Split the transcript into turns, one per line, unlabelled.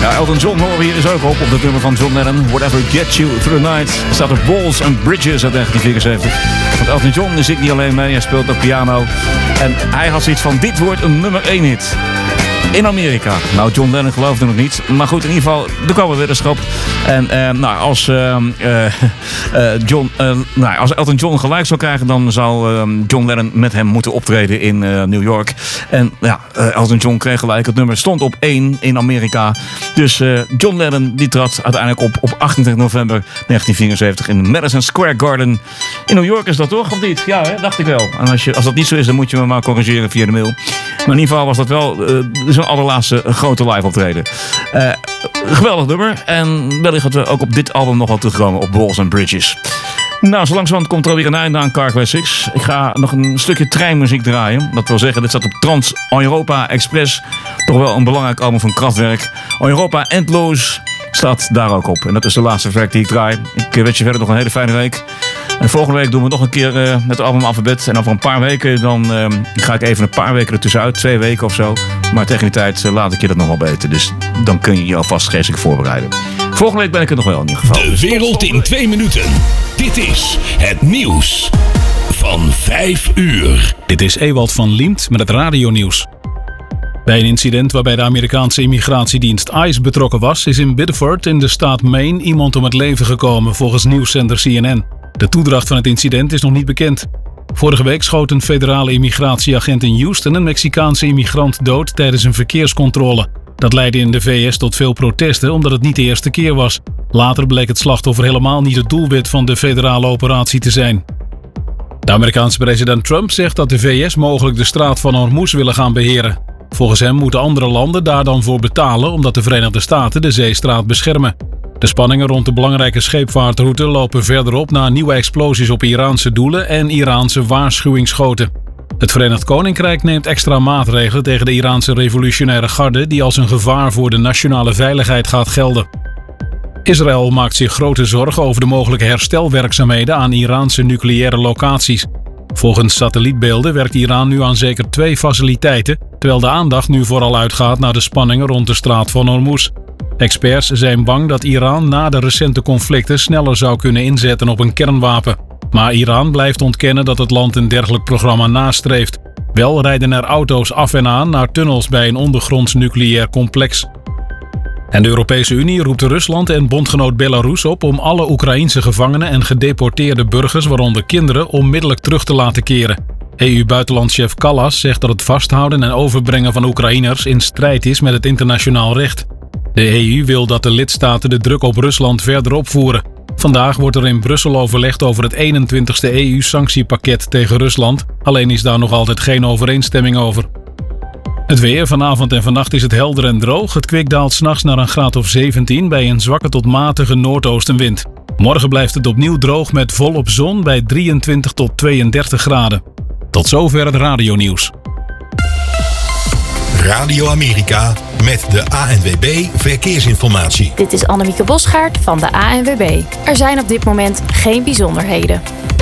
Nou, Elton John horen we hier is ook op het nummer van John Lennon. Whatever Gets You Through the Night. Er staat op Walls and Bridges uit 1974. Want Elton John zingt niet alleen mee, hij speelt ook piano. En hij had zoiets van, dit wordt een nummer 1 hit. In Amerika. Nou, John Lennon geloofde nog niet. Maar goed, in ieder geval, er kwam een weddenschap. En als Elton John gelijk zou krijgen, dan zou John Lennon met hem moeten optreden in New York. En ja, Elton John kreeg gelijk. Het nummer stond op 1 in Amerika. Dus John Lennon die trad uiteindelijk op 28 november 1974 in Madison Square Garden. In New York is dat toch? Of niet? Ja, hè? Dacht ik wel. En als dat niet zo is, dan moet je me maar corrigeren via de mail. Maar in ieder geval was dat wel zijn allerlaatste grote live optreden. Geweldig nummer. En wellicht dat we ook op dit album nog wel terugkomen op Walls and Bridges. Nou, zo langzamerhand komt er alweer een einde aan Car Classics. Ik ga nog een stukje treinmuziek draaien. Dat wil zeggen, dit staat op Trans-Europa Express. Toch wel een belangrijk album van Kraftwerk. Europa Endloos staat daar ook op. En dat is de laatste track die ik draai. Ik wens je verder nog een hele fijne week. En volgende week doen we nog een keer het album Alphabet. En over een paar weken dan ga ik even een paar weken ertussenuit. 2 weken of zo. Maar tegen die tijd laat ik je dat nog wel beter. Dus dan kun je je alvast geestelijk voorbereiden. Volgende week ben ik er nog wel in ieder geval.
De wereld in 2 minuten. Dit is het nieuws van 5 uur.
Dit is Ewald van Liemt met het radionieuws. Bij een incident waarbij de Amerikaanse immigratiedienst ICE betrokken was, is in Biddeford in de staat Maine iemand om het leven gekomen, volgens nieuwszender CNN. De toedracht van het incident is nog niet bekend. Vorige week schoot een federale immigratieagent in Houston een Mexicaanse immigrant dood tijdens een verkeerscontrole. Dat leidde in de VS tot veel protesten omdat het niet de eerste keer was. Later bleek het slachtoffer helemaal niet het doelwit van de federale operatie te zijn. De Amerikaanse president Trump zegt dat de VS mogelijk de straat van Hormuz willen gaan beheren. Volgens hem moeten andere landen daar dan voor betalen omdat de Verenigde Staten de zeestraat beschermen. De spanningen rond de belangrijke scheepvaartroute lopen verder op na nieuwe explosies op Iraanse doelen en Iraanse waarschuwingsschoten. Het Verenigd Koninkrijk neemt extra maatregelen tegen de Iraanse revolutionaire garde die als een gevaar voor de nationale veiligheid gaat gelden. Israël maakt zich grote zorgen over de mogelijke herstelwerkzaamheden aan Iraanse nucleaire locaties. Volgens satellietbeelden werkt Iran nu aan zeker 2 faciliteiten, terwijl de aandacht nu vooral uitgaat naar de spanningen rond de straat van Hormuz. Experts zijn bang dat Iran na de recente conflicten sneller zou kunnen inzetten op een kernwapen. Maar Iran blijft ontkennen dat het land een dergelijk programma nastreeft. Wel rijden er auto's af en aan naar tunnels bij een ondergronds nucleair complex. En de Europese Unie roept Rusland en bondgenoot Belarus op om alle Oekraïense gevangenen en gedeporteerde burgers, waaronder kinderen, onmiddellijk terug te laten keren. EU-buitenlandchef Kallas zegt dat het vasthouden en overbrengen van Oekraïners in strijd is met het internationaal recht. De EU wil dat de lidstaten de druk op Rusland verder opvoeren. Vandaag wordt er in Brussel overlegd over het 21ste EU-sanctiepakket tegen Rusland. Alleen is daar nog altijd geen overeenstemming over. Het weer, vanavond en vannacht is het helder en droog. Het kwik daalt 's nachts naar een graad of 17 bij een zwakke tot matige noordoostenwind. Morgen blijft het opnieuw droog met volop zon bij 23 tot 32 graden. Tot zover het radionieuws.
Radio Amerika met de ANWB Verkeersinformatie.
Dit is Annemieke Bosgaard van de ANWB. Er zijn op dit moment geen bijzonderheden.